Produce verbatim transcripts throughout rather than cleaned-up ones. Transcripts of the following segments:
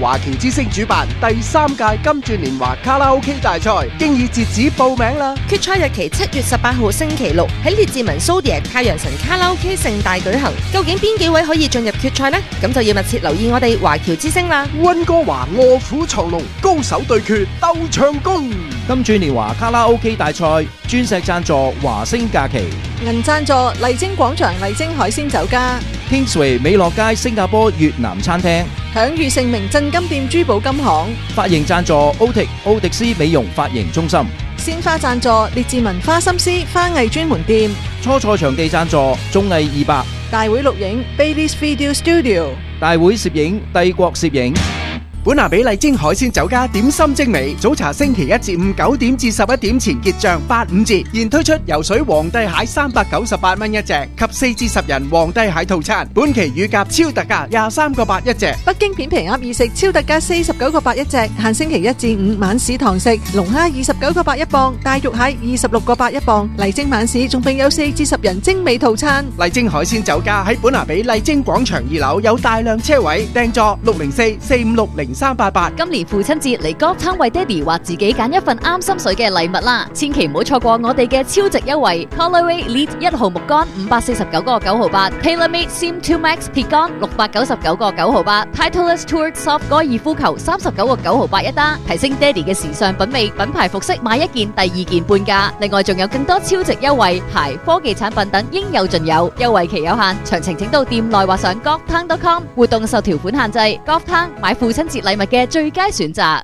華僑之星主辦第三屆金鑽年華卡拉 OK 大賽，經已截止報名啦！ 決賽日期七月十八號星期六喺列治文 Zodiac 太陽神卡拉 OK 盛大舉行。究竟邊幾位可以進入決賽呢？咁就要密切留意我哋華僑之星啦！ 溫哥華臥虎藏龍，高手對決鬥唱功。 金鑽年華卡拉 OK 大賽鑽石贊助華星假期， 銀贊助麗晶廣場麗晶海鮮酒家， Kingsway 美樂街新加坡越南餐廳， 享譽盛名鎮金店珠寶金行， 髮型贊助 Otic 奧迪斯美容髮型中心， 鮮花贊助列治文花心思花藝專門店， 初賽場地贊助綜藝二百， 大會錄影 Bailey's Video Studio， 大會攝影帝國攝影。 本拿比麗晶海鮮酒家點心精美，早茶星期一至五九點至十一點前結賬八五折，現推出游水皇帝蟹三百九十八蚊一隻及四至十人皇帝蟹套餐，本期乳鴿超特價廿三個八一隻， 北京片皮鴨二食超特價四十九個八一隻，限星期一至五晚市堂食，龍蝦二十九個八一磅，大肉蟹二十六個八一磅，麗晶晚市仲並有四至十人精美套餐。 麗晶海鮮酒家喺本拿比麗晶廣場二樓有大量車位，訂座六零四四五六零三八八。 今年父親節嚟Golf Town為爹哋或自己揀一份啱心水嘅禮物啦，千祈唔好錯過我哋嘅超值優惠 Callaway Elite 一號木杆五百四十九個九毫八 TaylorMade Sim 二 Max 鐵杆六百九十九個九毫八 Titleist Tour Soft 高爾夫球三十九個九毫八一打，提升爹哋嘅時尚品味，品牌服飾買一件第二件半價，另外仲有更多超值優惠，鞋、科技產品等應有盡有，優惠期有限，詳情請到店內或上 golf town dot com， 活動受條款限制。Golf Town 買父親節禮物嘅最佳選擇。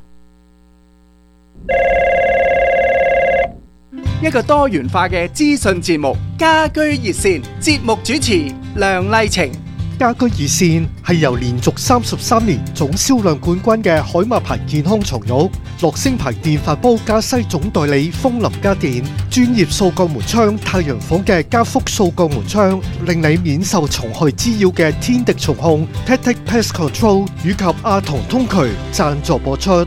一個多元化嘅資訊節目，家居熱線，節目主持梁麗晴。 家居熱線係由連續三十三年總銷量冠軍嘅海馬牌健康床褥、樂聲牌電飯煲加西總代理風林家電、專業掃鋼門窗太陽房嘅加福掃鋼門窗，令你免受蟲害滋擾嘅天敵蟲控 Tactic Pest Control 以及阿童通渠贊助播出。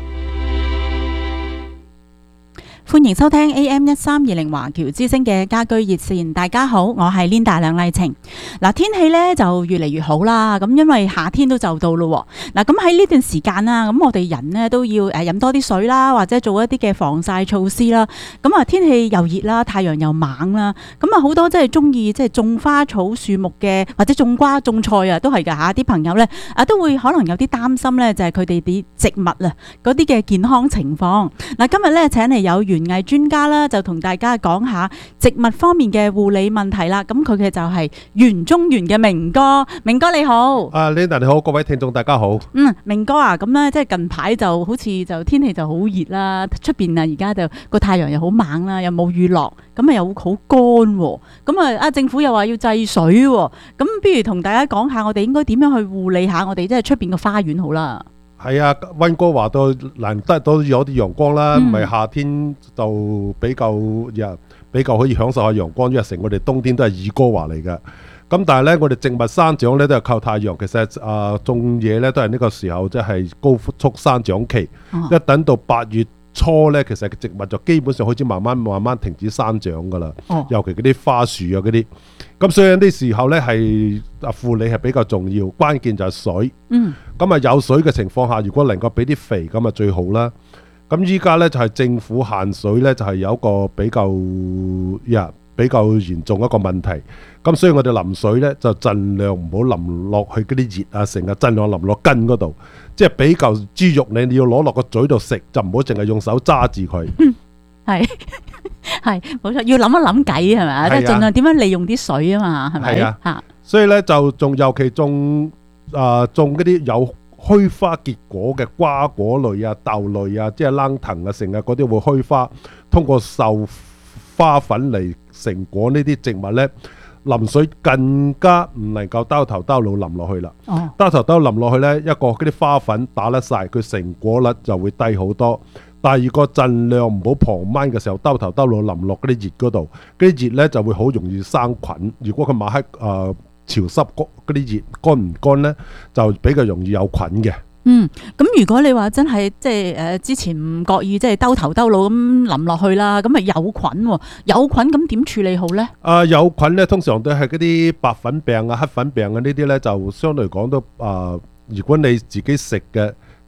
歡迎收聽 A M 一三二零華僑之聲嘅家居熱線，大家好，我係 Linda 梁麗晴。嗱，天氣咧就越嚟越好啦，咁因為夏天都就到咯。嗱，咁喺呢段時間啦，咁我哋人呢都要誒飲多啲水啦，或者做一啲嘅防曬措施啦。咁啊，天氣又熱啦，太陽又猛啦，咁啊好多即係中意即係種花草樹木嘅，或者種瓜種菜啊，都係噶吓。啲朋友咧啊都會可能有啲擔心咧，就係佢哋啲植物啊嗰啲嘅健康情況。嗱，今日咧請嚟有園藝專家啦，就同大家講下植物方面嘅護理問題啦。咁佢嘅就係園中園嘅明哥，明哥你好。 啊 Linda 你好，各位聽眾大家好。 嗯，明哥啊，咁咧即係近排就好似就天氣就好熱啦，出邊啊而家就個太陽又好猛啦，又冇雨落，咁啊又好乾，咁啊啊政府又話要制水，咁不如同大家講下我哋應該點樣去護理下我哋即係出邊個花園好啦。 係啊，溫哥華都難得都有啲陽光啦，唔係、嗯、夏天就比較日比較可以享受下陽光，因為成我哋冬天都係二哥華嚟嘅。咁但係咧，我哋植物生長咧都係靠太陽。其實啊，種嘢咧都係呢個時候即係、就是、高速生長期，哦、一等到八月初咧，其實植物就基本上開始慢慢慢慢停止生長噶啦。哦、尤其嗰啲花樹啊嗰啲。咁所以啲時候咧係啊護理係比較重要，關鍵就係水。嗯。咁啊有水嘅情況下，如果能夠俾啲肥咁啊最好啦。咁依家咧就係政府限水咧，就係有一個比較呀比較嚴重一個問題。咁所以我哋淋水咧就盡量唔好淋落去嗰啲葉啊，成日盡量淋落根嗰度，即係比較豬肉你你要攞落個嘴度食，就唔好淨係用手揸住佢。嗯，係。係冇錯，要諗一諗計係咪？即係盡量點樣利用啲水啊嘛，係咪？係啊，吓，所以咧就仲尤其種啊種嗰啲有虛花結果嘅瓜果類啊、豆類啊，即係冷藤啊，成日嗰啲會虛花，通過授花粉嚟成果呢啲植物咧，淋水更加唔能夠兜頭兜腦淋落去啦。哦，兜頭兜淋落去咧，一個嗰啲花粉打甩晒，佢成果率就會低好多。第二個盡量唔好傍晚嘅時候兜頭兜腦淋落嗰啲葉嗰度，嗰啲葉咧就會好容易生菌。如果佢晚黑誒潮濕嗰啲葉乾唔乾咧，就比較容易有菌嘅。嗯，咁如果你話真係即係誒之前唔覺意即係兜頭兜腦咁淋落去啦，咁咪有菌喎，有菌咁點處理好咧？啊，有菌咧通常都係嗰啲白粉病啊、黑粉病啊呢啲咧，就相對嚟講都啊，如果你自己食嘅。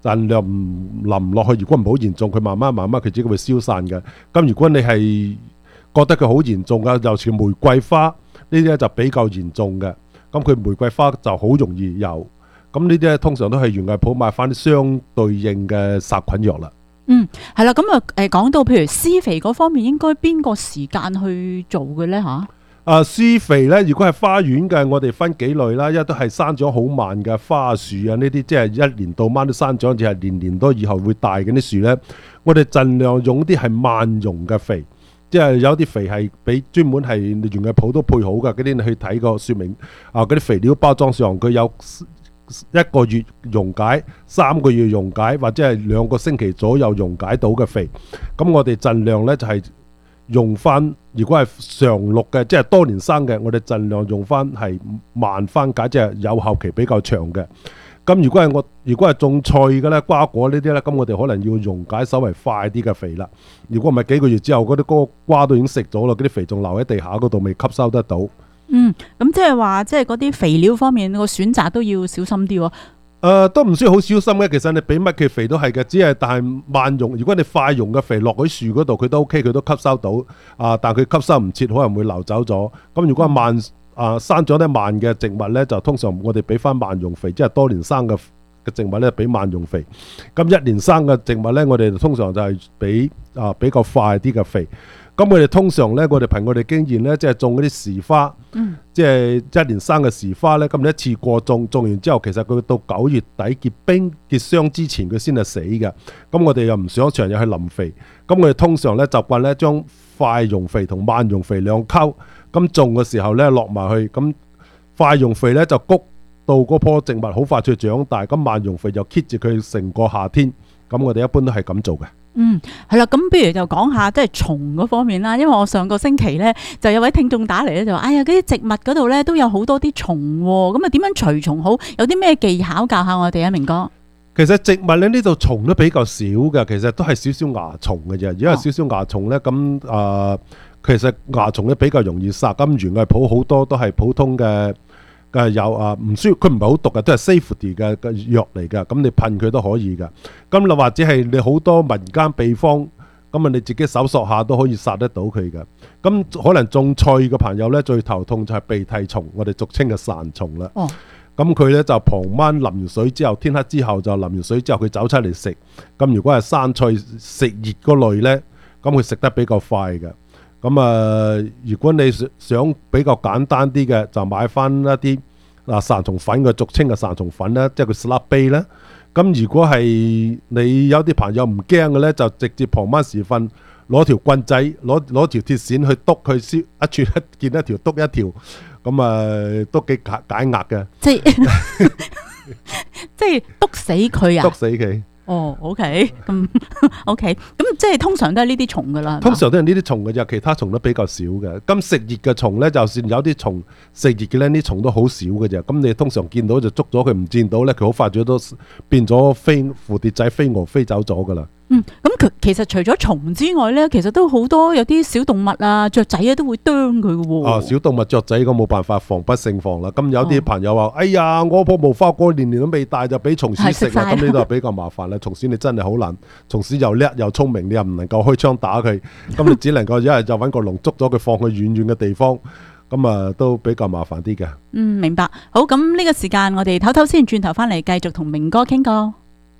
盡量唔淋落去。如果唔好嚴重，佢慢慢慢慢佢自己會消散嘅。咁如果你係覺得佢好嚴重嘅，尤其是玫瑰花呢啲咧就比較嚴重嘅。咁佢玫瑰花就好容易有。咁呢啲咧通常都係園藝鋪買翻啲相對應嘅殺菌藥啦。 嗯，係啦，咁啊誒講到譬如施肥嗰方面，應該邊個時間去做嘅咧嚇？ 啊，施肥咧，如果係花園嘅，我哋分幾類啦，一都係生長好慢嘅花樹啊，呢啲即係一年到晚都生長，就係年年都以後會大嘅啲樹咧，我哋盡量用啲係慢溶嘅肥，即係有啲肥係俾專門係園藝鋪都配好嘅，嗰啲你去睇個說明啊，嗰啲肥料包裝上佢有一個月溶解、三個月溶解或者係兩個星期左右溶解到嘅肥，咁我哋盡量咧就係、是。用翻，如果係常綠嘅，即係多年生嘅，我哋盡量用翻係慢翻解，即係有效期比較長嘅。咁如果係我，如果係種菜嘅咧，瓜果呢啲咧，咁我哋可能要溶解稍微快啲嘅肥啦。如果唔係幾個月之後，嗰啲嗰個瓜都已經食咗啦，嗰啲肥仲留喺地下嗰度，未吸收得到。 嗯，咁即係話，即係嗰啲肥料方面個選擇都要小心啲喎。 誒、呃、都唔需要好小心嘅，其實你俾乜嘅肥都係嘅，只係但係慢溶。如果你快溶嘅肥落喺樹嗰度，佢都 OK，佢都吸收到。啊，但佢吸收唔切，可能會流走咗。咁如果係慢啊生長得慢嘅植物呢，就通常我哋俾翻慢溶肥，即係多年生嘅嘅植物呢，俾慢溶肥。咁一年生嘅植物呢，我哋通常就係俾啊比較快啲嘅肥。咁我哋通常呢，我哋憑我哋經驗呢，即係種嗰啲時花，嗯、即係一年生嘅時花呢，咁你一次過種，種完之後，其實佢到九月底結冰結霜之前，佢先係死嘅。咁我哋又唔想長日去淋肥，咁我哋通常呢習慣呢將快溶肥同慢溶肥兩溝，咁種嘅時候呢落埋去，咁快溶肥呢就谷到嗰棵植物好快脆長大，咁慢溶肥就 keep 住佢成個夏天。咁我哋一般都係咁做嘅。 嗯，係啦，咁不如就講下即係蟲嗰方面啦。因為我上個星期咧就有位聽眾打嚟咧，就話：哎呀，嗰啲植物嗰度咧都有好多啲蟲喎，咁啊點樣除蟲好？有啲咩技巧教下我哋啊，明哥？ 其實植物咧呢度蟲都比較少嘅，其實都係少少蚜蟲嘅啫。如果係少少蚜蟲咧，咁誒、呃、其實蚜蟲咧比較容易殺。咁園藝鋪好多都係普通嘅。嘅有啊，唔需要，佢唔係好毒嘅，都係 safety 嘅嘅藥嚟㗎。咁你噴佢都可以㗎。咁你或者係你好多民間秘方，咁啊你自己搜索下都可以殺得到佢㗎。咁可能種菜嘅朋友咧，最頭痛就係鼻涕蟲，我哋俗稱嘅潺蟲啦。哦。咁佢咧就傍晚淋完水之後，天黑之後就淋完水之後，佢走出嚟食。咁如果係生菜食熱嗰類咧，咁佢食得比較快嘅。咁啊，如果你想比較簡單啲嘅，就買翻一啲嗱殺蟲粉嘅，俗稱嘅殺蟲粉咧，即係佢 slap bait 咧。咁如果係你有啲朋友唔驚嘅咧，就直接傍晚時分攞條棍仔，攞攞條鐵線去篤佢，燒一串一見一條篤一條，咁啊都幾解解壓嘅。即係即係篤死佢啊！ 篤死佢。 哦 ，OK， 咁 OK，咁即係通常都係呢啲蟲噶啦。 通常都係呢啲蟲嘅啫，其他蟲都比較少嘅。咁食熱嘅蟲咧，就算有啲蟲食熱嘅咧，啲蟲都好少嘅啫。咁你通常見到就捉咗佢，唔見到咧，佢好快咗都變咗飛蝴蝶仔飛蛾飛走咗噶啦。 嗯，咁其實除咗蟲之外咧，其實都好多有啲小動物啊、雀仔啊都會啄佢嘅喎。啊， 小動物雀仔咁冇辦法，防不勝防啦。咁有啲朋友話：哦、哎呀，我棵無花果年年都未大就俾蟲鼠食啦。咁呢度係比較麻煩啦。蟲鼠你真係好難，蟲鼠又叻又聰明，你又唔能夠開槍打佢，咁你只能夠一係就揾個籠捉咗佢，放去遠遠嘅地方，咁啊都比較麻煩啲嘅。 嗯，明白。好，咁呢個時間我哋唞唞先，轉頭翻嚟繼續同明哥傾過。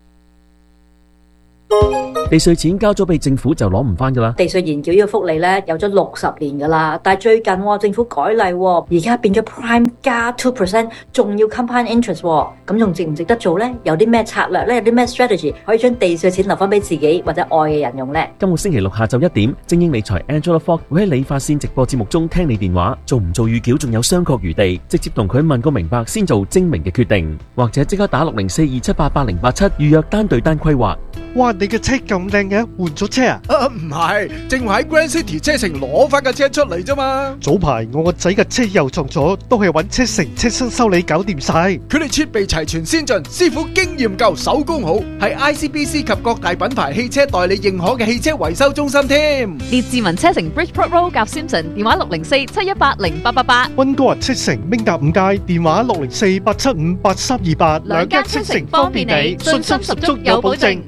地稅錢交咗俾政府就攞唔翻噶啦。 地稅延繳呢個福利咧有咗六十年噶啦，但係最近、哦、政府改例、哦，而家變咗 Prime 加 two percent， 仲要 compound interest， 咁仲值唔值得做呢？有啲咩策略呢？有啲咩 strategy 可以將地稅錢留翻俾自己或者愛嘅人用呢？ 今個星期六下晝一點，精英理財 Angela Fox 會喺理髮線直播節目中聽你電話，做唔做預繳仲有商榷餘地，直接同佢問個明白先做精明嘅決定，或者即刻打六零四二七八八零八七預約單對單規劃。 哇，你嘅車咁靚嘅，換咗車啊？ 啊，唔係，正話喺 Grand City 車城攞翻架車出嚟啫嘛。 早排我個仔嘅車又撞咗，都係揾車城車身修理搞掂晒。 佢哋設備齊全先進，師傅經驗夠，手工好，係 I C B C 及各大品牌汽車代理認可嘅汽車維修中心添。 列治文車城 Bridgeport Road 夾 Simpson， 電話六零四七一八零八八八。 溫哥華車城明達五街，電話六零四八七五八三二八。 兩間車城方便你，信心十足有保證。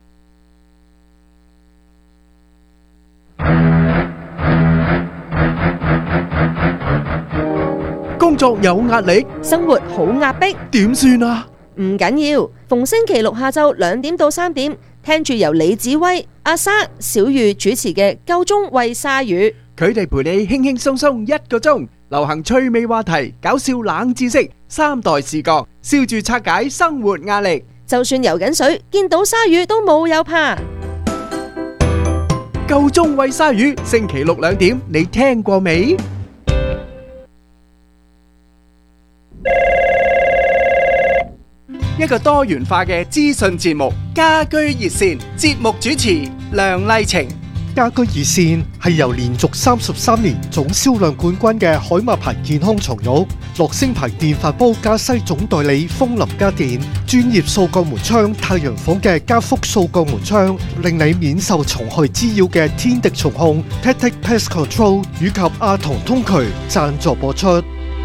工作有壓力， 生活好壓迫， 點算啊？ 唔緊要，逢星期六下晝兩點到三點，聽住由李子威、阿莎、小玉主持嘅《夠鐘喂鯊魚》， 佢哋陪你輕輕鬆鬆一個鐘，流行趣味話題、搞笑冷知識、三代視角，笑住拆解生活壓力。 就算游緊水，見到鯊魚都冇有怕。 夠鐘喂鯊魚，星期六兩點，你聽過未？一個多元化嘅資訊節目，家居熱線，節目主持梁麗晴。 家居熱線係由連續三十三年總銷量冠軍嘅海馬牌健康床褥、樂聲牌電飯煲加西總代理風林家電、專業掃鋼門窗太陽房嘅加福掃鋼門窗，令你免受蟲害滋擾嘅天敵蟲控 Tactic Pest Control 以及阿童通渠贊助播出。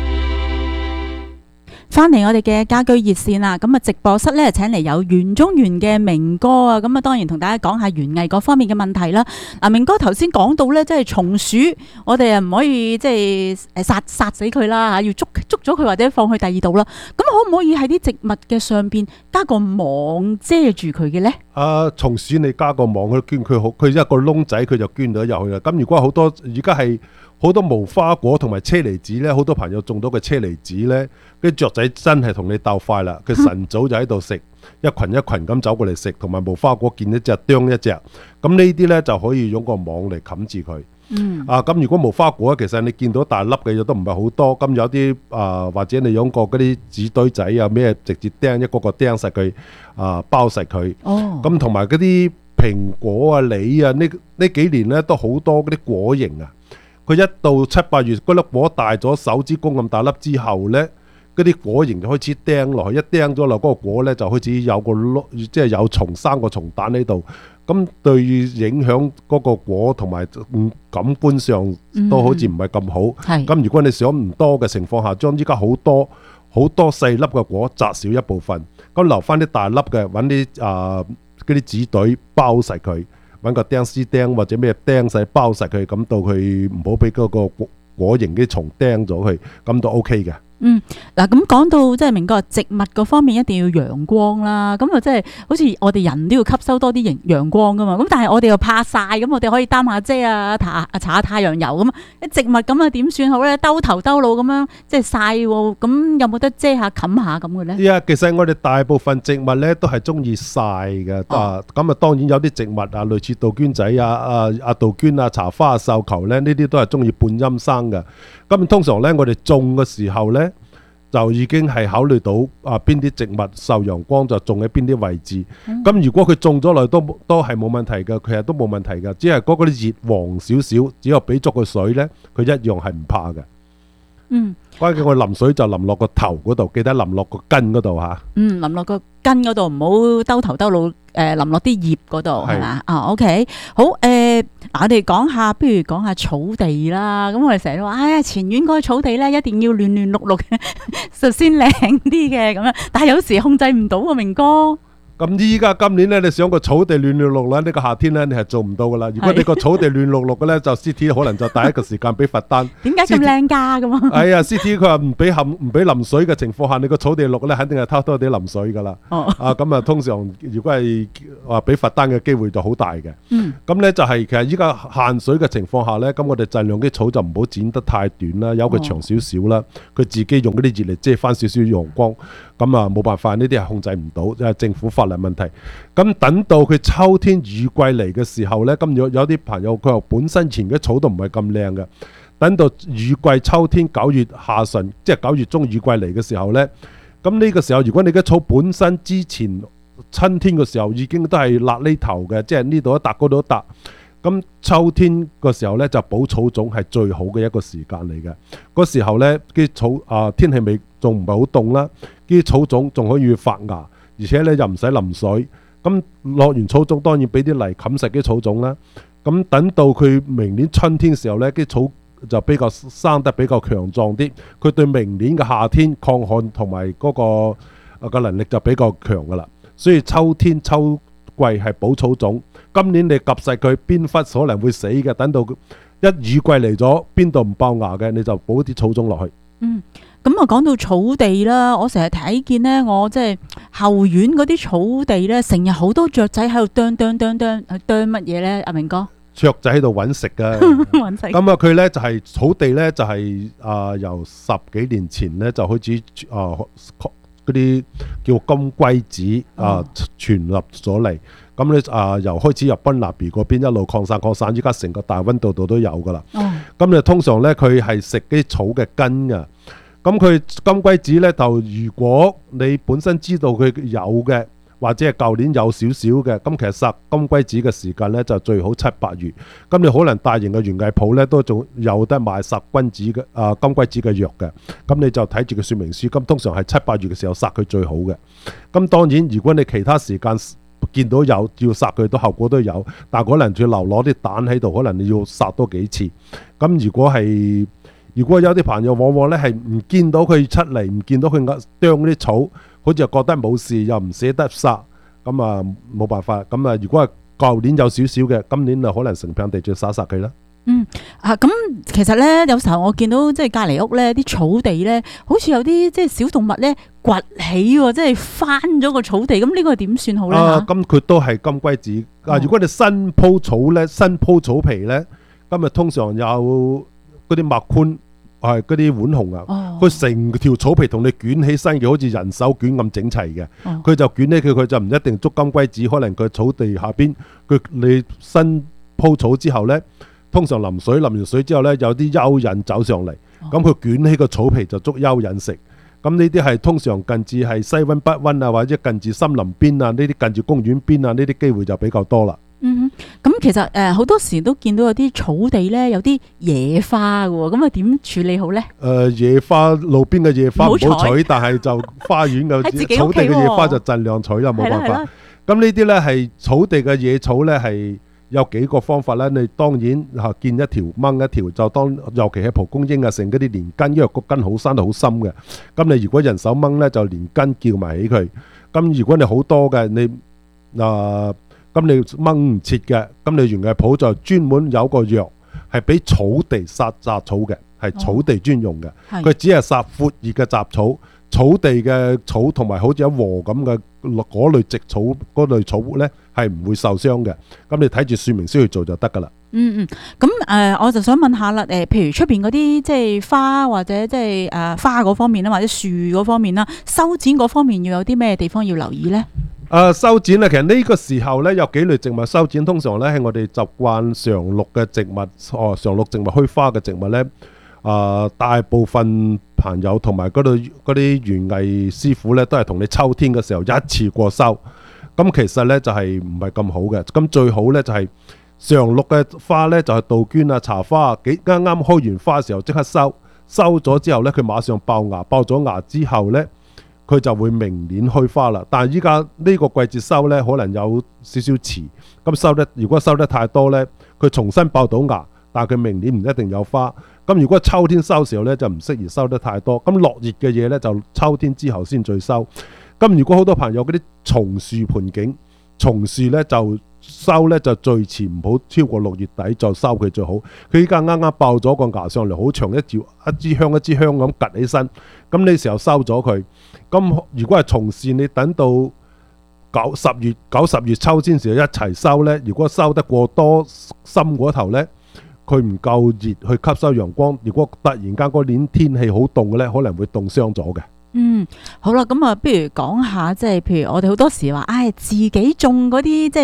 翻嚟我哋嘅家居熱線啦，咁啊直播室咧請嚟有袁中原嘅明哥啊，咁啊當然同大家講下園藝嗰方面嘅問題啦。嗱，明哥頭先講到咧，即係松鼠，我哋啊唔可以即係誒殺殺死佢啦嚇，要捉捉咗佢或者放去第二度啦。咁可唔可以喺啲植物嘅上邊加個網遮住佢嘅咧？ 啊，松鼠你加個網佢捐佢好，佢一個窿仔佢就捐到入去啦。咁如果好多而家係好多無花果同埋車厘子咧，好多朋友種到嘅車厘子咧，啲雀仔真係同你鬥快啦！佢晨早就喺度食，一群一群咁走過嚟食，同埋無花果見一隻啄一隻，咁呢啲咧就可以用個網嚟冚住佢。嗯。啊，咁如果無花果其實你見到大粒嘅嘢都唔係好多，咁有啲啊或者你用個嗰啲紙堆仔啊咩，直接釘一個個釘實佢啊包實佢。哦。咁同埋嗰啲蘋果啊、梨啊，呢呢幾年咧都好多嗰啲果形啊。佢一到七八月，嗰粒果大咗手指公咁大粒之後呢，嗰啲果形就開始釘落去，一釘咗落嗰個果呢，就開始有個窿，即係有蟲生個蟲蛋喺度。咁對影響嗰個果同埋感官上都好似唔係咁好。咁、嗯、如果你想唔多嘅情況下，將依家好多好多細粒嘅果摘少一部分，咁留翻啲大粒嘅，揾啲啊嗰啲紙袋包實佢。揾個釘絲釘或者咩釘細包實佢，咁到佢唔好俾嗰個果果形啲蟲釘咗佢，咁都 OK 嘅。嗯， 嗱咁講到即係明哥植物嗰方面一定要陽光啦，咁啊即係好似我哋人都要吸收多啲陽陽光噶嘛，咁但係我哋又怕曬，咁我哋可以擔下遮啊，搽搽下太陽油咁，啲植物咁啊點算好咧？兜頭兜腦咁樣即係曬喎，咁有冇得遮下冚下咁嘅咧？呀， 其實我哋大部分植物咧都係中意曬嘅，啊咁啊當然有啲植物啊，類似杜鵑仔啊、啊啊杜鵑啊、茶花啊、繡球咧，呢啲都係中意半陰生嘅。咁通常咧我哋種嘅時候咧，就已經係考慮到啊邊啲植物受陽光就種喺邊啲位置。咁、嗯、如果佢種咗落都都係冇問題嘅，其實都冇問題嘅，只係嗰啲熱黃少少，只有俾足個水呢，佢一樣係唔怕嘅。嗯，關鍵我淋水就淋落個頭嗰度，記得淋落個根嗰度嚇。嗯，淋落個根嗰度，唔好兜頭兜腦，誒淋落啲葉嗰度係嘛？啊 OK， 好誒，嗱、呃、我哋講下，不如講下草地啦。咁我哋成日都話，哎呀前院嗰個草地咧，一定要嫩嫩綠綠嘅，就先靚啲嘅咁樣。但係有時控制唔到啊，明哥。咁依家今年咧，你想個草地亂亂綠綠咧，呢個夏天咧，你係做唔到噶啦。如果你個草地亂綠綠嘅咧，就 C T 可能就第一個時間俾罰單。點解咁靚㗎咁啊？係啊 ，C T 佢話唔俾冚唔俾淋水嘅情況下，你個草地綠咧，肯定係偷偷地淋水噶啦。哦。啊，咁啊，通常如果係話俾罰單嘅機會就好大嘅。嗯。咁咧就係其實依家限水嘅情況下咧，咁我哋盡量啲草就唔好剪得太短啦，由佢長少少啦，佢自己用嗰啲熱嚟遮翻少少陽光。咁啊冇辦法，呢啲係控制唔到，即係政府法律問題。咁等到佢秋天雨季嚟嘅時候呢，咁有有啲朋友佢話本身前嘅草都唔係咁靚嘅，等到雨季秋天九月下旬，即係九月中雨季嚟嘅時候呢，咁呢個時候如果你嘅草本身之前春天嘅時候已經都係辣呢頭嘅，即係呢度一笪嗰度一笪。咁秋天嘅時候呢，就補草種係最好嘅一個時間嚟嘅。嗰時候呢，啲草啊天氣未仲唔係好凍啦，啲草種仲可以發芽，而且呢又唔使淋水。咁落完草種當然俾啲泥冚實啲草種啦。咁等到佢明年春天嘅時候呢，啲草就比較生得比較強壯啲，佢對明年嘅夏天抗旱同埋嗰個個能力就比較強噶啦。所以秋天秋季係補草種。今年你及實佢邊忽可能會死嘅，等到一雨季嚟咗，邊度唔爆芽嘅，你就補啲草種落去。 嗯，咁啊講到草地啦，我成日睇見呢，我即係後院嗰啲草地呢，成日好多雀仔喺度啄啄啄啄，啄乜嘢呢？阿明哥， 雀仔喺度揾食噶， 揾食。 咁啊佢呢就係草地呢，就係啊由十幾年前呢，就開始啊嗰啲叫金龜子啊傳入咗嚟。咁咧啊，由開始入賓納比嗰邊一路擴散擴散，依家成個大溫度度都有噶啦。咁你、哦、通常咧，佢係食啲草嘅根嘅。咁佢金龜子咧，就如果你本身知道佢有嘅，或者係舊年有少少嘅，咁其實殺金龜子嘅時間咧就最好七八月。咁你可能大型嘅園藝鋪咧都仲有得賣殺君子嘅啊金龜子嘅藥嘅。咁你就睇住個說明書。咁通常係七八月嘅時候殺佢最好嘅。咁當然，如果你其他時間見到有要殺佢，都後果都有，但係可能要留攞啲蛋喺度，可能你要殺多幾次。咁如果係如果有啲朋友往往咧係唔見到佢出嚟，唔見到佢啄啲草，好似又覺得冇事，又唔捨得殺，咁啊冇辦法。咁啊如果係舊年有少少嘅，今年啊可能成片地就殺殺佢啦。 嗯啊，咁其實咧，有時候我見到即係隔離屋咧啲草地咧，好似有啲即係小動物咧崛起喎，即係翻咗個草地，咁呢個點算好咧？ 啊，咁佢都係金龜子啊！如果你新鋪草咧，新鋪草皮咧，今日通常有嗰啲麥昆係嗰啲浣熊啊，佢成條草皮同你捲起身嘅，好似人手捲咁整齊嘅。佢就捲起佢，佢就唔一定捉金龜子，可能佢草地下邊佢你新鋪草之後咧。通常淋水，淋完水之後呢，有啲蚯蚓走上嚟，咁佢捲起個草皮就捉蚯蚓食。咁呢啲係通常近住係西溫北溫啊，或者近住森林邊啊，呢啲近住公園邊啊，呢啲機會就比較多啦。 嗯，咁其實誒好、呃、多時都見到有啲草地呢，有啲野花嘅喎，咁啊點處理好呢？誒、 呃、野花路邊嘅野花唔好取，但係就花園嘅草地嘅野花就盡量取啦，冇辦法。咁呢啲呢係草地嘅野草呢係。有幾個方法咧，你當然嚇見一條掹一條，就當尤其係蒲公英啊，成嗰啲連根，因為個根好生得好深嘅。咁你如果人手掹咧，就連根叫埋起佢。咁如果你好多嘅，你啊咁你掹唔切嘅，咁你園藝鋪就專門有個藥係俾草地殺雜草嘅，係草地專用嘅。佢、哦、只係殺闊葉嘅雜草。草地嘅草同埋好似一禾咁嘅嗰類植草嗰類草咧，係唔會受傷嘅。咁你睇住說明書去做就得噶啦。 嗯嗯，咁誒、呃，我就想問下啦，誒、呃，譬如出邊嗰啲即係花或者即係誒花嗰方面啦，或者樹嗰方面啦，修剪嗰方面要有啲咩地方要留意咧？誒、 呃，修剪咧，其實呢個時候咧有幾類植物修剪，通常咧係我哋習慣常綠嘅植物，哦，常綠植物虛花嘅植物咧。啊、呃！大部分朋友同埋嗰度嗰啲園藝師傅咧，都係同你秋天嘅時候一次過收。咁其實咧就係唔係咁好嘅。咁最好咧就係常綠嘅花咧，就係杜鵑啊、茶花啊，幾啱啱開完花嘅時候即刻收。收咗之後咧，佢馬上爆芽，爆咗芽之後咧，佢就會明年開花啦。但係依家呢個季節收咧，可能有少少遲。咁收得如果收得太多咧，佢重新爆到芽，但係佢明年唔一定有花。咁如果秋天收時候咧，就唔適宜收得太多。咁落葉嘅嘢咧，就秋天之後先再收。咁如果好多朋友嗰啲松樹盆景，松樹咧就收咧就最遲唔好超過六月底就收佢最好。佢依家啱啱爆咗個芽上嚟，好長一條一支香一支香咁趌起身。咁呢時候收咗佢。咁如果係松樹，你等到九十月九十月秋天時候一齊收咧，如果收得過多深嗰頭咧，佢唔夠熱去吸收陽光，如果突然間嗰年天氣好凍嘅咧，可能會凍傷咗嘅。 嗯，好啦，咁啊，不如講下即係譬如我哋好多時話，唉，自己種嗰啲即係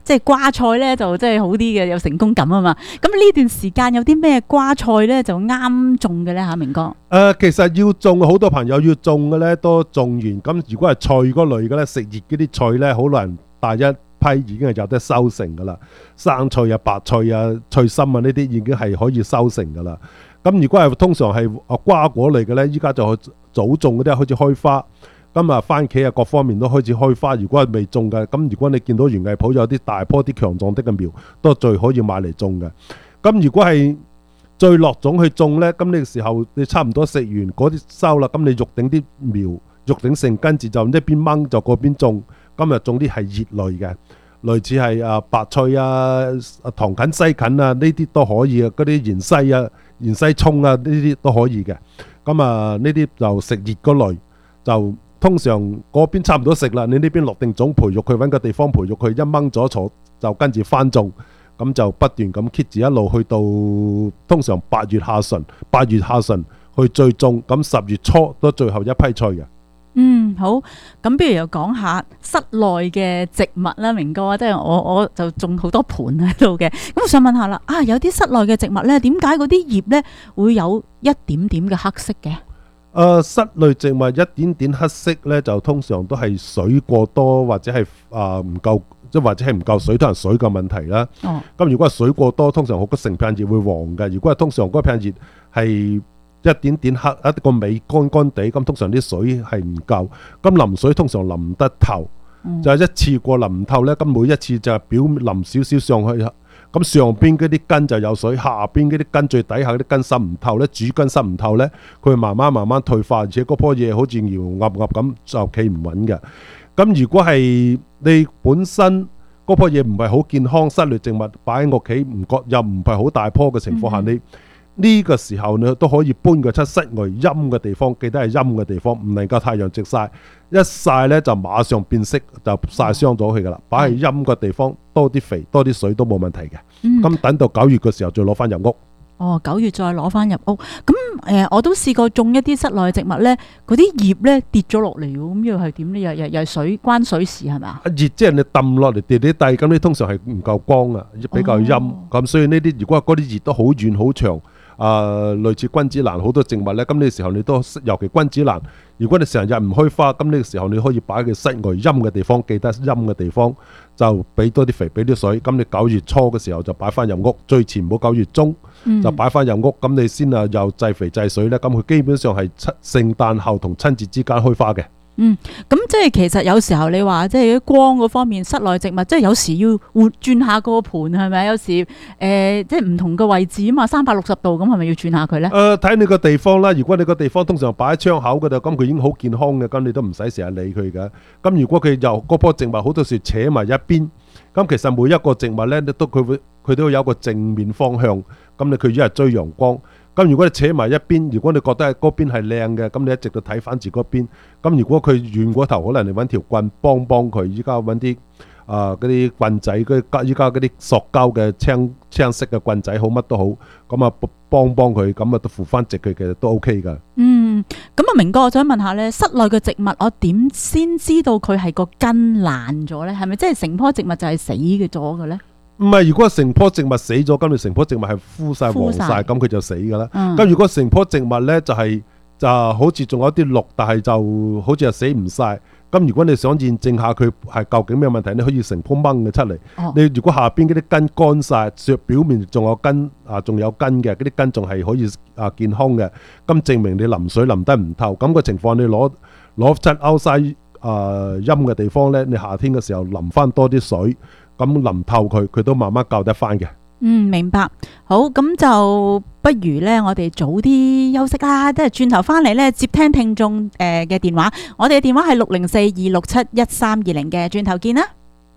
即係瓜菜咧就即係好啲嘅，有成功感啊嘛。咁呢段時間有啲咩瓜菜咧就啱種嘅咧嚇，明哥？誒、 呃，其實要種好多朋友要種嘅咧都種完，咁如果係菜嗰類嘅咧，食熱嗰啲菜咧，好難大一批已經係有得收成噶啦。生菜啊、白菜啊、菜心啊呢啲已經係可以收成噶啦。咁如果係通常係啊瓜果類嘅咧，依家就早種嗰啲開始開花。咁啊，番茄啊各方面都開始開花。如果係未種嘅，咁如果你見到園藝鋪有啲大棵啲強壯啲嘅苗，都最可以買嚟種嘅。咁如果係最落種去種呢，咁呢個時候你差唔多食完嗰啲收啦，咁你肉頂啲苗，肉頂成根住就一邊掹就嗰邊種。今日種啲係葉類嘅，類似係啊白菜啊、糖芹、西芹啊呢啲都可以啊，嗰啲芫茜啊、芫茜葱啊呢啲都可以嘅。咁啊呢啲就食熱嗰類就。通常嗰邊差唔多食啦，你呢邊落定種培育佢，揾個地方培育佢，一掹咗坐就跟住翻種，咁就不斷咁 keep 住一路去到通常八月下旬，八月下旬去最種，咁十月初都最後一批菜嘅。 嗯，好，咁不如又講下室內嘅植物啦，明哥，即係我我就種好多盆喺度嘅，咁我想問下啦，啊有啲室內嘅植物咧，點解嗰啲葉咧會有一點點嘅黑色嘅？ 誒、呃、室內植物一點點黑色咧，就通常都係水過多或者係啊唔夠，即或者係唔夠水，都係水嘅問題啦。哦。咁如果係水過多，通常好多成片葉會黃嘅。如果係通常嗰片葉係一點點黑，一個尾乾乾地，咁通常啲水係唔夠。咁淋水通常淋唔得透，嗯、就係一次過淋唔透咧。咁每一次就係表淋少少上去。咁上邊嗰啲根就有水，下邊嗰啲根最底下嗰啲根滲唔透咧，主根滲唔透咧，佢慢慢慢慢退化，而且嗰棵嘢好似搖鴨鴨咁就企唔穩嘅。咁如果係你本身嗰棵嘢唔係好健康，室內植物擺喺屋企唔覺又唔係好大棵嘅情況下，嗯、你呢、這個時候你都可以搬佢出室外陰嘅地方，記得係陰嘅地方，唔能夠太陽直曬，一曬咧就馬上變色，就曬傷咗佢噶啦。擺喺陰嘅地方，多啲肥，多啲水都冇問題嘅。咁、嗯、等到九月嘅時候再攞翻入屋。 哦，九月再攞翻入屋。咁誒、呃，我都試過種一啲室內植物咧，嗰啲葉咧跌咗落嚟喎。咁又係點咧？又又又係水關水事係嘛？熱即係你抌落嚟跌啲地，咁你通常係唔夠光啊，比較陰。咁、哦、所以呢啲如果嗰啲葉都好遠好長。啊、呃，類似君子蘭好多植物咧，咁呢個時候你都尤其君子蘭，如果你成日唔開花，咁呢個時候你可以擺喺室外陰嘅地方，記得陰嘅地方就俾多啲肥，俾啲水。咁你九月初嘅時候就擺翻入屋，最前唔好九月中、嗯、就擺翻入屋，咁你先啊又濟肥濟水咧，咁佢基本上係聖誕後同春節之間開花嘅。 嗯，咁即係其實有時候你話即係光嗰方面，室內植物即係有時要換轉下個盤係咪？有時誒、呃、即係唔同嘅位置啊嘛，三百六十度咁係咪要轉下佢咧？誒、 呃，睇你個地方啦。如果你個地方通常擺喺窗口嗰度，咁佢已經好健康嘅，咁你都唔使成日理佢嘅。咁如果佢由嗰棵植物好多時扯埋一邊，咁其實每一個植物咧都佢會佢都有一個正面方向，咁你佢一係追陽光。咁如果你扯埋一邊，如果你覺得係嗰邊係靚嘅，咁你一直都睇翻住嗰邊。咁如果佢遠嗰頭，可能你揾條棍幫幫佢。依家揾啲啊嗰啲棍仔，嗰依家嗰啲塑膠嘅青青色嘅棍仔好，乜都好。咁啊幫幫佢，咁啊都扶翻直佢，其實都 OK 噶。嗯， 咁啊明哥，我想問下咧，室內嘅植物我點先知道佢係個根爛咗咧？係咪即係成棵植物就係死嘅咗嘅咧？ 唔係，如果成棵植物死咗，咁你成棵植物係枯晒黃晒，咁佢就死噶啦。咁、嗯、如果成棵植物咧就係、是、就好似仲有啲綠，但係就好似係死唔晒。咁如果你想驗證下佢係究竟咩問題，你可以成棵掹嘅出嚟。哦、你如果下邊嗰啲根乾晒，上表面仲有根啊，仲有根嘅，嗰啲根仲係可以啊健康嘅，咁證明你淋水淋得唔透。咁、那個情況你攞攞出歐西啊陰嘅地方咧，你夏天嘅時候淋翻多啲水。咁淋透佢，佢都慢慢救得翻嘅。 嗯，明白。好，咁就不如呢，我哋早啲休息啦。即係轉頭翻嚟呢，接聽聽眾誒嘅電話。我哋嘅電話係六零四二六七一三二零嘅。轉頭見啦。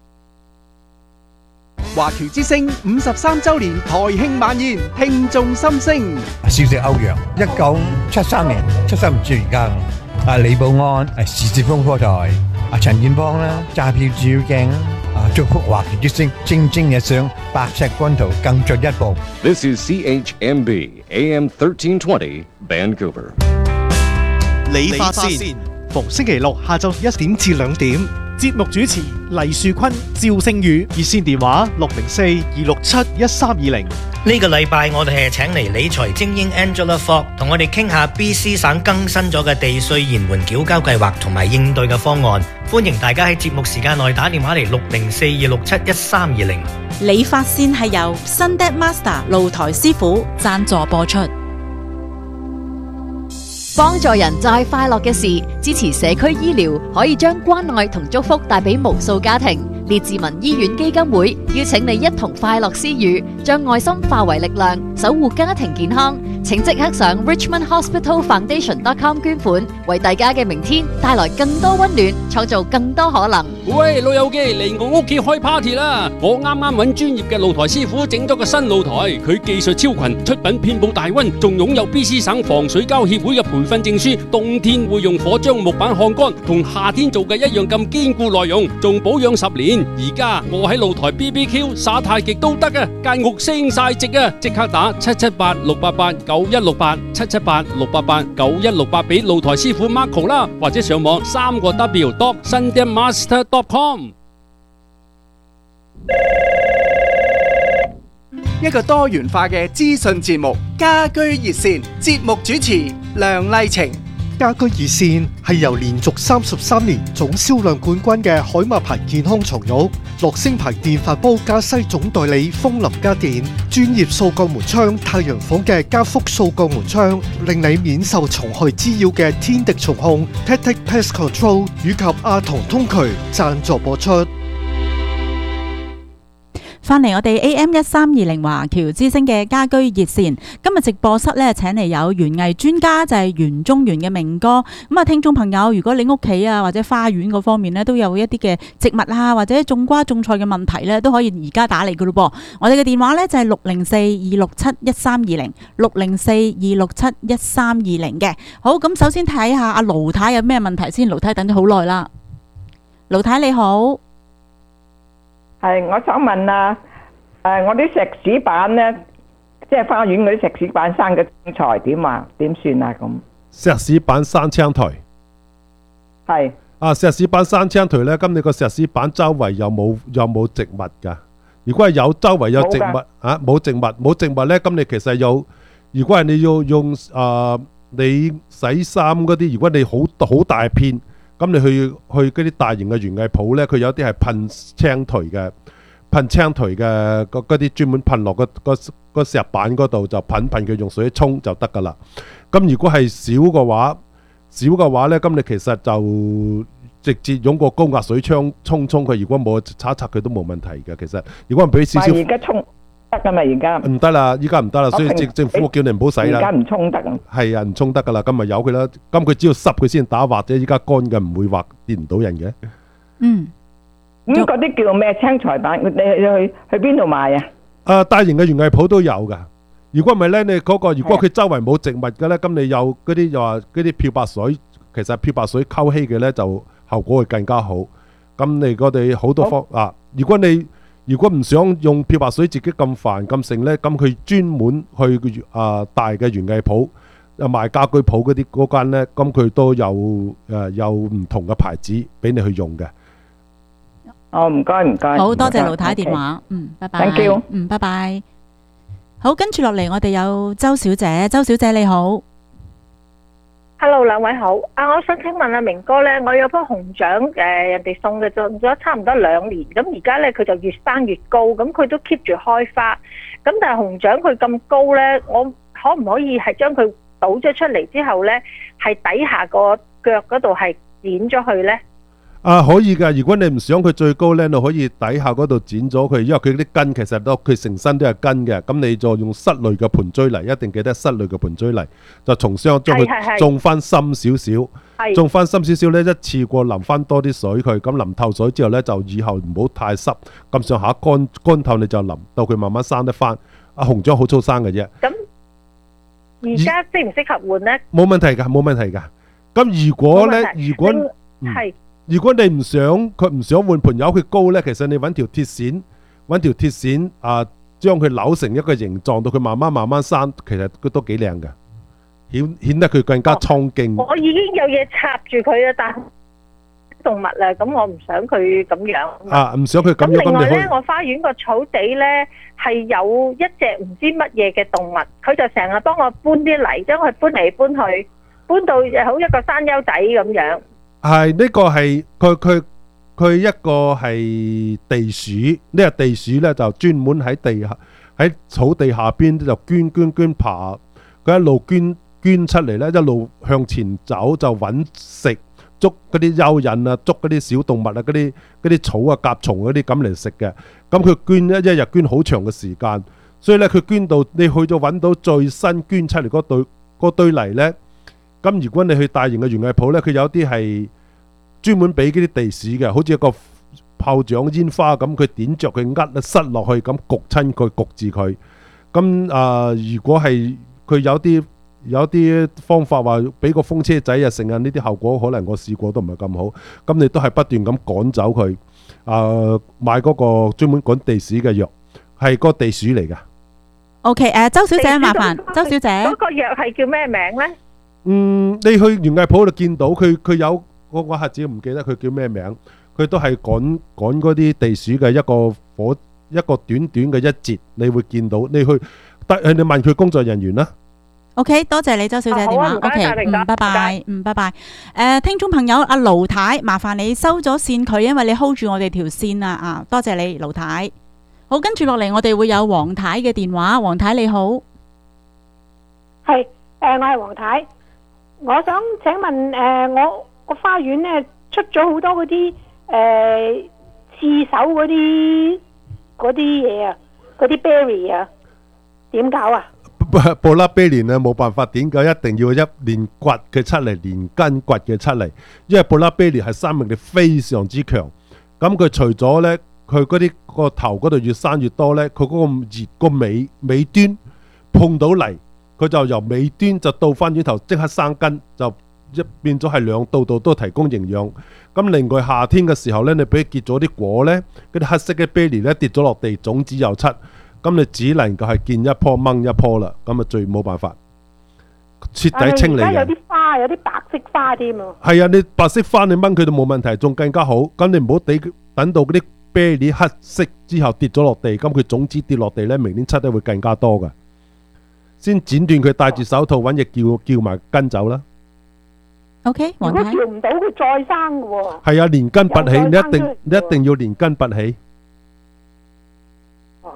華僑之聲五十三周年台慶晚宴，聽眾心聲。 小食歐陽，一九七三年出生唔住而家。啊，李寶安，誒，時捷風波台，阿陳建邦啦，揸票照鏡啦。祝福華僑之聲蒸蒸日上，白石軍圖更進一步。 This is C H M B A M thirteen twenty Vancouver。 理髮線逢星期六下晝一點至兩點， 節目主持黎樹坤、趙星宇， 熱線電話六零四二六七一三二零。 呢個禮拜我哋係請嚟理財精英 Angela Fogg 同我哋傾下 B C 省更新咗嘅地稅延緩繳交計劃同埋應對嘅方案。歡迎大家喺節目時間內打電話嚟六零四二六七一三二零。 理髮線係由 Sunday Master 露台師傅贊助播出。 幫助人就係快樂嘅事，支持社區醫療，可以將關愛同祝福帶俾無數家庭。列治文醫院基金會邀請你一同快樂施予，將愛心化為力量，守護家庭健康。請即刻上 richmond hospital foundation dot com 捐款，為大家嘅明天帶來更多溫暖，創造更多可能。 喂，老友記，嚟我屋企開 party 啦！我啱啱揾專業嘅露台師傅整咗個新露台，佢技術超群，出品遍佈大溫，仲擁有 B C 省防水膠協會嘅培訓證書。冬天會用火將木板烘乾，同夏天做嘅一樣咁堅固耐用，仲保養十年。而家我喺露台 B B Q 耍太極都得啊！間屋升晒值啊！即刻打七七八六八八九一六八七七八六八八九一六八俾露台師傅 Marco 啦，或者上網三個 W dot sunday master dot com。 一個多元化嘅資訊節目，家居熱線，節目主持梁麗晴。 家居熱線係由連續三十三年總銷量冠軍嘅海馬牌健康床褥、樂聲牌電飯煲加西總代理風林家電、專業掃鋼門窗太陽房嘅加福掃鋼門窗，令你免受蟲害滋擾嘅天敵蟲控 Tactic Pest Control 以及阿童通渠贊助播出。 翻嚟我哋 A M 一三二零華僑之聲嘅家居熱線，今日直播室咧請嚟有園藝專家，就係園中園嘅明哥。咁啊，聽眾朋友，如果你屋企啊或者花園嗰方面咧都有一啲嘅植物啊或者種瓜種菜嘅問題咧，都可以而家打嚟噶咯噃。我哋嘅電話咧就係六零四二六七一三二零，六零四二六七一三二零嘅。好，咁首先睇下阿盧太有咩問題先。盧太等咗好耐啦，盧太你好。 係，我想問啊，誒，我啲石屎板咧，即係花園嗰啲石屎板生嘅青菜點啊？點算啊？咁石屎板生青苔係啊，石屎板生青苔咧，咁你個石屎板周圍有冇有冇植物噶？如果係有周圍有植物啊，冇植物冇植物咧，咁你其實有，如果係你要用誒、呃、你洗衫嗰啲，如果你好好大片。咁你去去嗰啲大型嘅園藝鋪咧，佢有啲係噴青苔嘅，噴青苔嘅嗰啲專門噴落個個個石板嗰度，就噴噴佢用水沖就得噶啦。咁如果係少嘅話，少嘅話咧，咁你其實就直接用個高壓水槍沖沖佢。如果冇擦擦佢都冇問題嘅。其實如果唔俾少少， 而家沖得噶嘛？而家唔得啦，依家唔得啦，所以政政府叫你唔好洗啦。 而家唔沖得啊？ 係啊，唔沖得噶啦，咁咪由佢啦。咁佢只要濕佢先打，或者依家乾嘅唔會劃跌唔到人嘅。 嗯， 咁嗰啲叫咩青菜板？你去去邊度買啊？ 誒，大型嘅園藝鋪都有噶。如果唔係咧，你嗰個如果佢周圍冇植物嘅咧，咁你有嗰啲又話嗰啲漂白水，其實漂白水溝稀嘅咧，就效果會更加好。咁你我哋好多方啊，如果你如果唔想用漂白水自己咁煩咁剩呢，咁佢專門去啊大嘅園藝鋪、賣家居鋪嗰啲嗰間呢，咁佢都有誒有唔同嘅牌子俾你去用嘅。 哦，唔該唔該。 好多謝盧太電話，嗯，拜拜。 Thank you， 嗯，拜拜。好，跟住落嚟我哋有周小姐，周小姐你好。 Hello， 兩位好。啊，我想請問阿明哥咧，我有棵紅掌誒、呃，人哋送嘅，種咗差唔多兩年，咁而家咧佢就越生越高，咁佢都 keep 住開花。咁但係紅掌佢咁高咧，我可唔可以係將佢倒咗出嚟之後咧，係底下個腳嗰度係剪咗去咧？ 啊，可以噶。如果你唔想佢最高咧，你可以底下嗰度剪咗佢，因為佢啲根其實都佢成身都係根嘅。咁你就用室內嘅盆栽泥，一定記得室內嘅盆栽泥，就從上將佢種翻深少少，種翻深少少咧，一次過淋翻多啲水佢。咁淋透水之後咧，就以後唔好太濕，咁上下乾乾透你就淋，到佢慢慢生得翻。啊，紅掌好粗生嘅啫。 咁而家適唔適合換咧？ 冇問題噶，冇問題噶。咁如果咧，如果係。 如果你唔想佢唔想換盆由佢高呢，其實你揾條鐵線，揾條鐵線啊，將佢扭成一個形狀，到佢慢慢慢慢生，其實佢都幾靚嘅，顯顯得佢更加蒼勁。 我已經有嘢插住佢啦，但動物啦，咁我唔想佢咁樣。 啊，唔想佢咁咁樣，咁你可以另外咧，我花園個草地咧係有一隻唔知乜嘢嘅動物，佢就成日幫我搬啲泥，將佢搬嚟搬去，搬到好一個山丘底咁樣。 係呢個係佢佢佢一個係地鼠，呢個地鼠咧就專門喺地下喺草地下邊就捐捐捐爬，佢一路捐捐出嚟咧，一路向前走就揾食，捉嗰啲蚯蚓啊，捉嗰啲小動物啊，嗰啲嗰啲草啊、甲蟲嗰啲咁嚟食嘅。咁佢捐一一日捐好長嘅時間，所以咧佢捐到你去咗揾到最新捐出嚟嗰堆嗰堆泥咧。咁如果你去大型嘅園藝鋪咧，佢有啲係專門俾嗰啲地鼠嘅，好似一個炮仗煙花咁，佢點着佢呃塞落去，咁焗親佢焗住佢。咁啊、呃，如果係佢有啲有啲方法話俾個風車仔啊，成日呢啲效果可能我試過都唔係咁好。咁你都係不斷咁趕走佢，啊、呃、買嗰個專門趕地鼠嘅藥，係個地鼠嚟㗎。 OK， 誒，周小姐麻煩，周小姐嗰個藥係叫咩名咧？ 嗯，你去園藝鋪度見到佢，佢有我我下子唔記得佢叫咩名，佢都係趕趕嗰啲地鼠嘅一個火一個短短嘅一節，你會見到。你去得你問佢工作人員啦。 OK， 多謝你周小姐電話。OK， 嗯，拜拜，嗯，拜拜。誒，聽眾朋友阿盧太，麻煩你收咗線佢，因為你 hold 住我哋條線啊啊！多謝你，盧太。好，跟住落嚟我哋會有黃太嘅電話。黃太你好， 係誒，我係黃太。我想請問誒、呃，我個花園咧出咗好多嗰啲誒刺手嗰啲嗰啲嘢啊，嗰啲 berry 啊，點搞啊？ 布拉比蓮啊，冇辦法點解，一定要一連掘佢出嚟，連根掘佢出嚟，因為布拉比蓮係生命力非常之強。咁佢除咗咧，佢嗰啲個頭嗰度越生越多咧，佢嗰個葉個尾尾端碰到泥。佢就由尾端就倒翻轉頭，即刻生根，就一變咗係兩度度都提供營養。咁另外夏天嘅時候呢，你俾佢結咗啲果呢，嗰啲黑色嘅 berry 呢跌咗落地，種子又出，咁你只能夠係見一棵掹一棵啦。咁啊最冇辦法徹底清理嘅。 而家有啲花，有啲白色花添喎。 係啊，你白色花你掹佢都冇問題，仲更加好。咁你唔好等等到嗰啲 berry 黑色之後跌咗落地，咁佢種子跌落地呢，明年出得會更加多㗎。先剪斷佢，戴住手套揾嘢叫叫埋根走啦。 OK， 如果叫唔到佢再生嘅喎。 係啊，連根拔起，你一定你一定要連根拔起。 哦。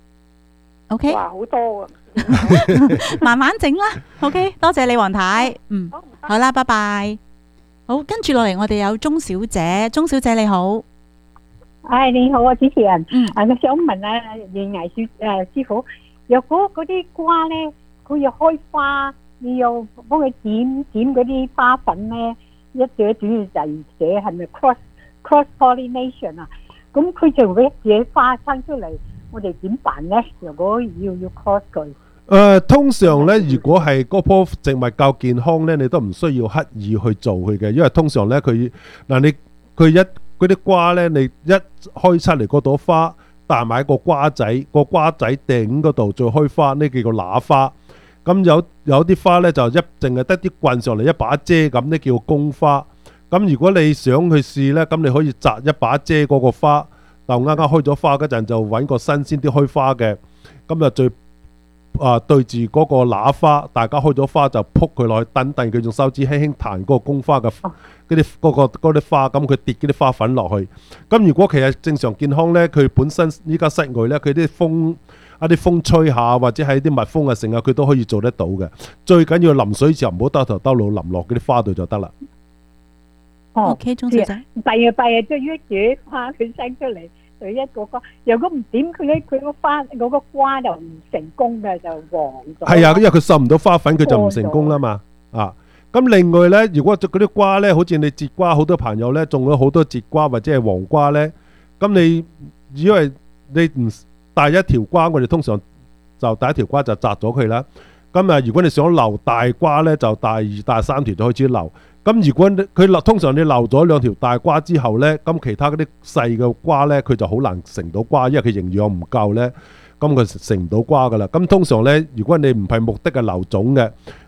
OK。 哇，好多啊！ 慢慢整啦。OK， 多謝你黃太。嗯，好啦，拜拜。好，跟住落嚟，我哋有鐘小姐。鐘小姐你好。 唉，你好啊，主持人。嗯。啊，我想問啊，園藝師誒師傅。若果嗰啲瓜咧，佢要開花，你要幫佢剪剪嗰啲花粉咧，一隻主要就係寫係咪 cross cross pollination 啊？咁佢就會一隻花生出嚟，我哋點辦咧？如果要要 cross 佢？ 誒，通常咧，如果係嗰棵植物夠健康咧，你都唔需要刻意去做佢嘅，因為通常咧佢嗱你佢一嗰啲瓜咧，你一開出嚟嗰朵花。帶埋個瓜仔，個瓜仔頂嗰度再開花，呢叫做乸花。咁有有啲花呢，就一淨係得啲棍上嚟一把遮咁，呢叫公花。咁如果你想去試呢，咁你可以摘一把遮嗰個花，就啱啱開咗花嗰陣就揾個新鮮啲開花嘅，咁就最啊對住嗰個乸花，大家開咗花就撲佢落去，等等佢用手指輕輕彈嗰個公花嘅嗰啲嗰個嗰啲花，咁佢跌嗰啲花粉落去。咁如果其實正常健康呢，佢本身依家室外呢，佢啲風一啲風吹下或者係啲蜜蜂啊成啊，佢都可以做得到嘅。最緊要淋水時候唔好兜頭兜腦淋落嗰啲花度就得啦。 哦 ，OK， 鐘小姐， 第日第日就一朵花佢生出嚟。佢一個瓜，如果唔點佢咧，佢個花嗰個瓜就唔成功嘅，就黃咗。 係啊，因為佢受唔到花粉，佢就唔成功啦嘛。啊，咁另外咧，如果嗰啲瓜咧，好似你節瓜，好多朋友咧種咗好多節瓜或者係黃瓜咧，咁你因為你唔帶一條瓜，我哋通常就帶一條瓜就摘咗佢啦。咁啊，如果你想留大瓜咧，就帶二帶三條就開始留。咁如果佢留通常你留咗兩條大瓜之後呢，咁其他嗰啲細嘅瓜呢，佢就好難成到瓜，因為佢營養唔夠呢，咁佢成唔到瓜噶啦。咁通常呢，如果你唔係目的係留種嘅，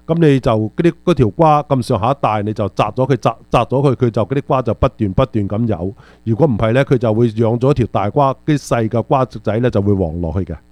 咁你就嗰啲嗰條瓜咁上下大，你就摘咗佢，摘摘咗佢，佢就嗰啲瓜就不斷不斷咁有。如果唔係呢，佢就會養咗條大瓜，啲細嘅瓜仔呢就會黃落去嘅。